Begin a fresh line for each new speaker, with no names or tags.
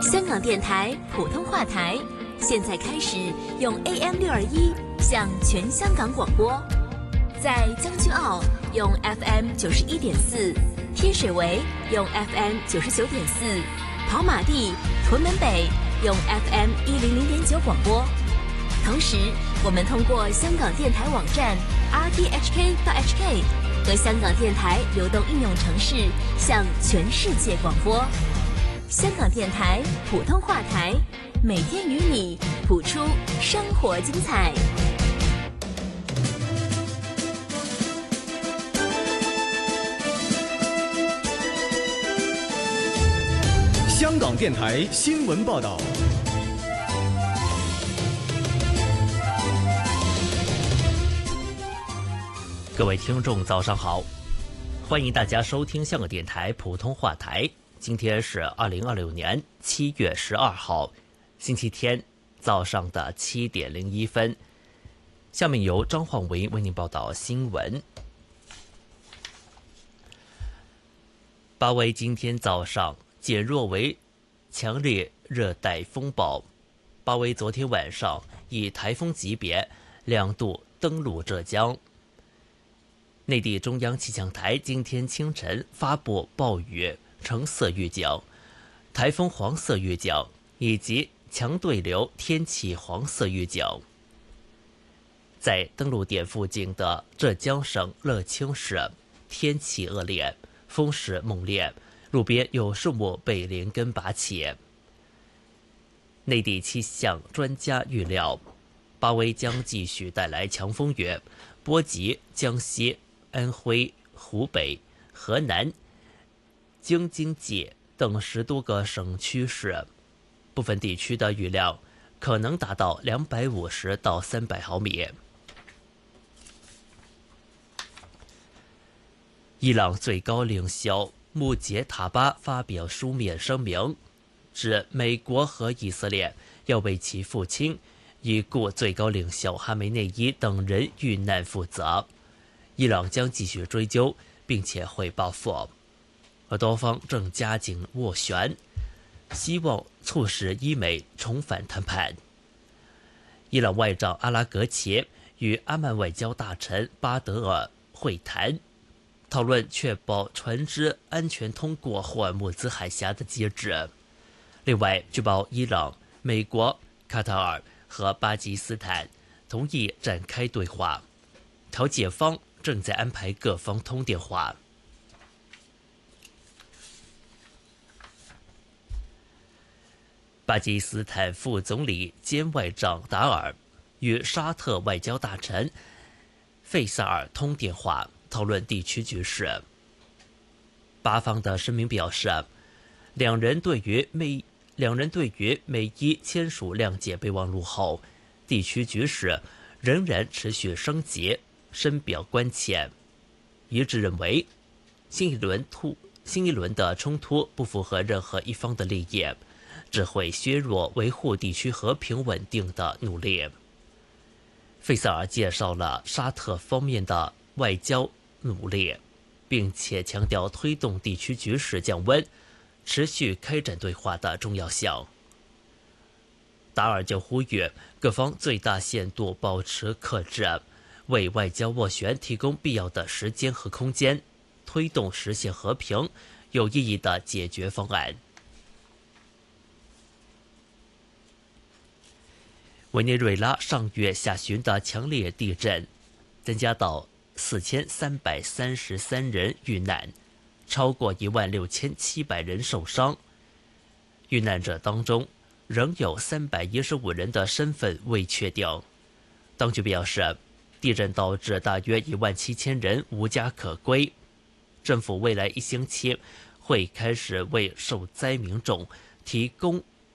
香港电台普通话台现在开始用 AM621 向全香港广播，在将军澳用 FM91.4， 天水围用 FM99.4， 跑马地、屯门北用 FM100.9 广播。同时，我们通过香港电台网站 rthk.hk 和香港电台流动应用程式向全世界广播。香港电台普通话台，每天与你谱出生活精彩。
香港电台新闻报道。
各位听众早上好，欢迎大家收听香港电台普通话台。今天是2026年7月12号，星期天早上的7点01分。下面由张焕维为您报道新闻。巴威今天早上减弱为强烈热带风暴。巴威昨天晚上以台风级别2度登陆浙江。内地中央气象台今天清晨发布暴雨橙色预警、台风黄色预警以及强对流天气黄色预警。在登陆点附近的浙江省乐清市，天气恶劣，风势猛烈，路边有树木被连根拔起。内地气象专家预料，巴威将继续带来强风雨，波及江西、安徽、湖北、河南、京津冀等10多个省区市，部分地区的雨量可能达到250到300毫米。伊朗最高领袖穆杰塔巴发表书面声明，指美国和以色列要为其父亲已故最高领袖哈梅内伊等人遇难负责，伊朗将继续追究并且会报复。而多方正加紧斡旋，希望促使伊美重返谈判。伊朗外长阿拉格齐与阿曼外交大臣巴德尔会谈，讨论确保船只安全通过霍尔木兹海峡的机制。另外，据报伊朗、美国、卡塔尔和巴基斯坦同意展开对话，调解方正在安排各方通电话。巴基斯坦副总理兼外长达尔与沙特外交大臣费萨尔通电话，讨论地区局势。巴方的声明表示，两人对于美伊签署谅解备忘录后，地区局势仍然持续升级，深表关切，一致认为新一轮的冲突不符合任何一方的利益，只会削弱维护地区和平稳定的努力。费萨尔介绍了沙特方面的外交努力，并且强调推动地区局势降温、持续开展对话的重要性。达尔就呼吁各方最大限度保持克制，为外交斡旋提供必要的时间和空间，推动实现和平、有意义的解决方案。委内瑞拉上月下旬的强烈地震增加到4333人遇难，超过16700人受伤。遇难者当中仍有315人的身份未确定。当局表示，地震导致大约17000人无家可归。政府未来1星期会开始为受灾民众提供